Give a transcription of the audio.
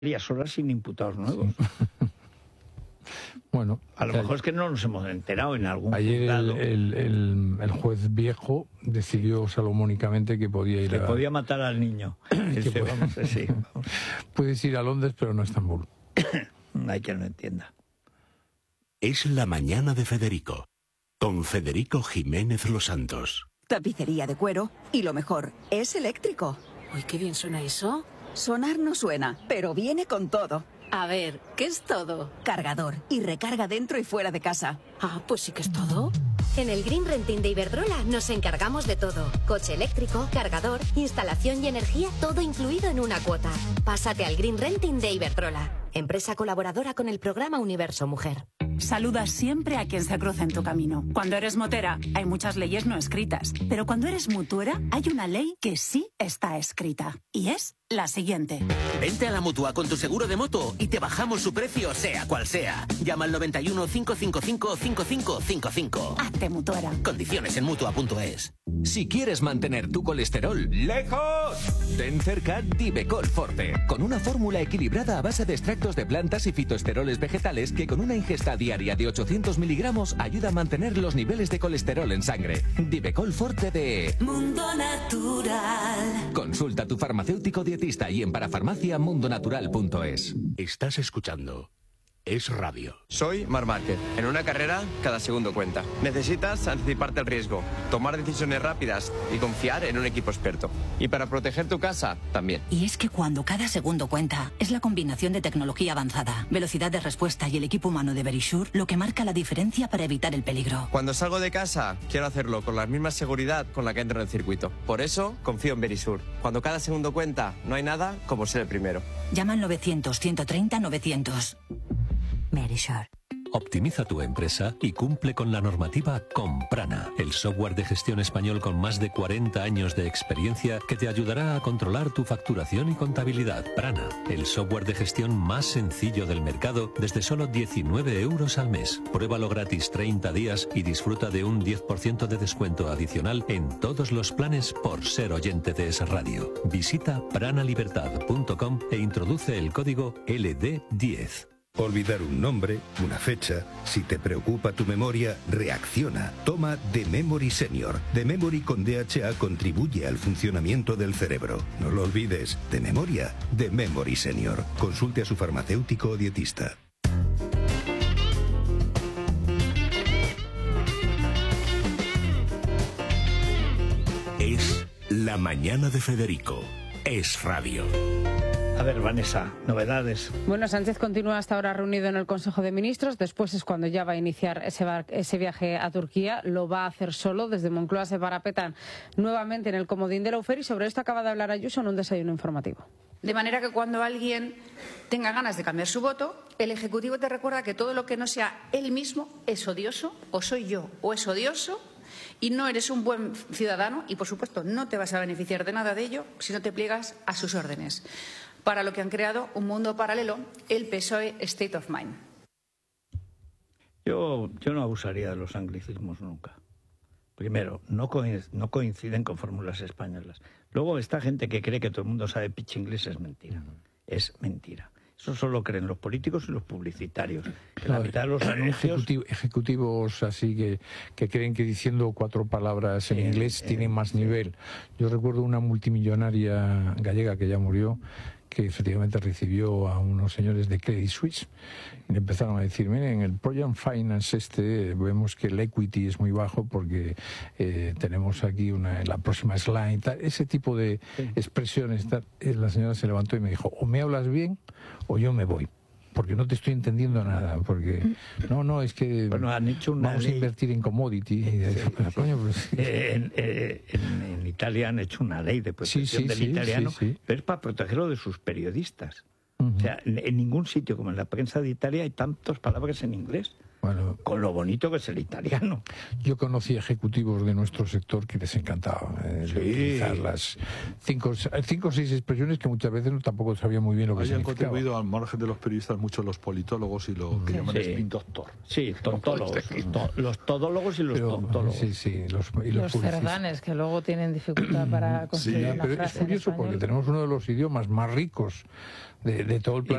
varias horas sin imputados nuevos. Bueno, a lo mejor es que no nos hemos enterado en algún ayer juzgado. el juez viejo decidió salomónicamente que podía ir que podía matar al niño. Vamos. Puedes ir a Londres, pero no a Estambul. Hay quien no entienda. Es la mañana de Federico, con Federico Jiménez Los Santos. Tapicería de cuero y lo mejor, es eléctrico. Uy, qué bien suena eso. Sonar no suena, pero viene con todo. A ver, ¿qué es todo? Cargador y recarga dentro y fuera de casa. Ah, pues sí que es todo. En el Green Renting de Iberdrola nos encargamos de todo. Coche eléctrico, cargador, instalación y energía, todo incluido en una cuota. Pásate al Green Renting de Iberdrola, empresa colaboradora con el programa Universo Mujer. Saluda siempre a quien se cruza en tu camino. Cuando eres motera, hay muchas leyes no escritas. Pero cuando eres mutuera, hay una ley que sí está escrita. Y es la siguiente. Vente a la Mutua con tu seguro de moto y te bajamos su precio, sea cual sea. Llama al 91 555 5555. Hazte mutuera. Condiciones en Mutua.es. Si quieres mantener tu colesterol lejos, ten cerca Divecol Forte, con una fórmula equilibrada a base de extractos de plantas y fitoesteroles vegetales que con una ingesta diaria de 800 miligramos ayuda a mantener los niveles de colesterol en sangre. Divecol Forte de Mundo Natural. Consulta a tu farmacéutico dietista y en parafarmaciamundonatural.es. Estás escuchando Es Radio. Soy Marc Márquez. En una carrera, cada segundo cuenta. Necesitas anticiparte al riesgo, tomar decisiones rápidas y confiar en un equipo experto. Y para proteger tu casa, también. Y es que cuando cada segundo cuenta, es la combinación de tecnología avanzada, velocidad de respuesta y el equipo humano de Verisure lo que marca la diferencia para evitar el peligro. Cuando salgo de casa, quiero hacerlo con la misma seguridad con la que entro en el circuito. Por eso, confío en Verisure. Cuando cada segundo cuenta, no hay nada como ser el primero. Llama al 900-130-900. Verisure. Optimiza tu empresa y cumple con la normativa con Prana, el software de gestión español con más de 40 años de experiencia que te ayudará a controlar tu facturación y contabilidad. Prana, el software de gestión más sencillo del mercado desde solo 19 euros al mes. Pruébalo gratis 30 días y disfruta de un 10% de descuento adicional en todos los planes por ser oyente de Es Radio. Visita pranalibertad.com e introduce el código LD10. Olvidar un nombre, una fecha. Si te preocupa tu memoria, reacciona. Toma The Memory Senior. The Memory con DHA contribuye al funcionamiento del cerebro. No lo olvides. De memoria, The Memory Senior. Consulte a su farmacéutico o dietista. Es la mañana de Federico. Es Radio. A ver, Vanessa, novedades. Bueno, Sánchez continúa hasta ahora reunido en el Consejo de Ministros. Después es cuando ya va a iniciar ese viaje a Turquía. Lo va a hacer solo. Desde Moncloa se parapetan nuevamente en el comodín de Lawfare y sobre esto acaba de hablar Ayuso en un desayuno informativo. De manera que cuando alguien tenga ganas de cambiar su voto, el Ejecutivo te recuerda que todo lo que no sea él mismo es odioso, o soy yo, o es odioso, y no eres un buen ciudadano y, por supuesto, no te vas a beneficiar de nada de ello si no te pliegas a sus órdenes. Para lo que han creado un mundo paralelo, el PSOE State of Mind. Yo no abusaría de los anglicismos nunca. Primero, no coinciden con fórmulas españolas. Luego, esta gente que cree que todo el mundo sabe pitch inglés es mentira. Es mentira. Eso solo creen los políticos y los publicitarios. Que la mitad de los anuncios... Ejecutivos así que creen que diciendo 4 palabras en inglés tienen más nivel. Yo recuerdo una multimillonaria gallega que ya murió, que efectivamente recibió a unos señores de Credit Suisse y le empezaron a decir, miren, el Project Finance vemos que el equity es muy bajo porque tenemos aquí en la próxima slide, tal, ese tipo de expresiones. Tal. La señora se levantó y me dijo, o me hablas bien o yo me voy, porque no te estoy entendiendo nada, porque no, es que han hecho vamos a invertir en commodity. En Italia han hecho una ley de protección del italiano, pero es para protegerlo de sus periodistas. O sea, en ningún sitio como en la prensa de Italia hay tantas palabras en inglés. Bueno, con lo bonito que es el italiano. Yo conocí ejecutivos de nuestro sector que les encantaba utilizar las 5 o 6 expresiones que muchas veces tampoco sabían muy bien lo que significaba. Han contribuido al margen de los periodistas mucho los politólogos y lo que llaman spin doctor. Sí, tontólogos. Los todólogos y los tontólogos. Sí, los cerdanes, que luego tienen dificultad para construir una pero frase es curioso porque tenemos uno de los idiomas más ricos de todo el planeta.